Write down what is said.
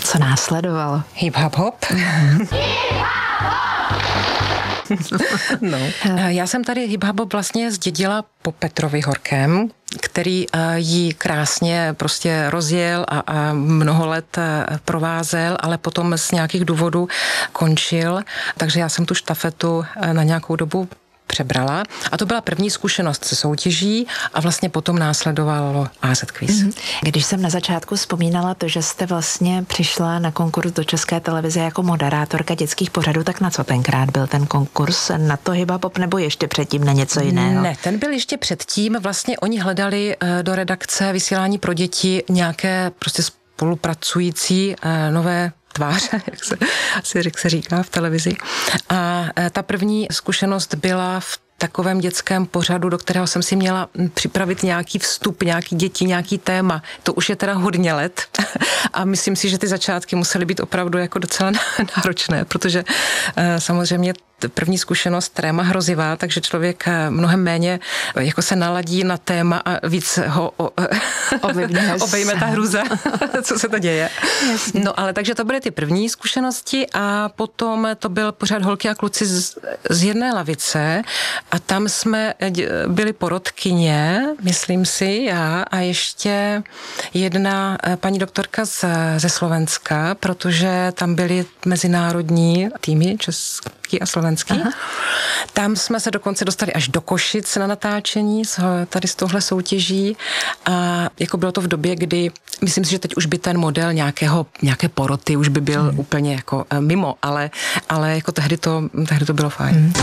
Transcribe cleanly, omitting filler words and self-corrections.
Co následovalo? Hip hop hop. No. Já jsem tady hip hop vlastně zdědila po Petrovi Horkém, který ji krásně prostě rozjel a mnoho let provázel, ale potom z nějakých důvodů končil, takže já jsem tu štafetu na nějakou dobu přebrala a to byla první zkušenost se soutěží a vlastně potom následovalo AZ Quiz. Když jsem na začátku vzpomínala to, že jste vlastně přišla na konkurs do České televize jako moderátorka dětských pořadů, tak na co tenkrát byl ten konkurs? Na to hip hop nebo ještě předtím na něco jiného? Ne, ten byl ještě předtím. Vlastně oni hledali do redakce vysílání pro děti nějaké prostě spolupracující nové tváře, jak se říká v televizi. A ta první zkušenost byla v takovém dětském pořadu, do kterého jsem si měla připravit nějaký vstup, nějaký děti, nějaký téma. To už je teda hodně let a myslím si, že ty začátky musely být opravdu jako docela náročné, protože samozřejmě první zkušenost tréma hrozivá, takže člověk mnohem méně jako se naladí na téma a víc ho obejme ta hruza, co se to děje. Jasně. No ale takže to byly ty první zkušenosti a potom to byl pořád Holky a kluci z jedné lavice a tam jsme byli porodkyně, myslím si, já a ještě jedna paní doktorka ze Slovenska, protože tam byly mezinárodní týmy český a slovenský. Aha. Tam jsme se dokonce dostali až do Košic na natáčení tady z tohle soutěží a jako bylo to v době, kdy myslím si, že teď už by ten model nějaké poroty už by byl úplně jako mimo, ale jako tehdy to bylo fajn.